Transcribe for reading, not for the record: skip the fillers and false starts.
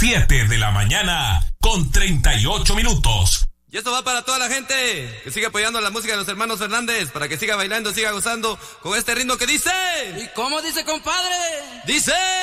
7 de la mañana con 38 minutos. Y esto va para toda la gente que sigue apoyando la música de los hermanos Fernández, para que siga bailando, siga gozando con este ritmo que dice... ¿Y cómo dice, compadre? ¡Dice!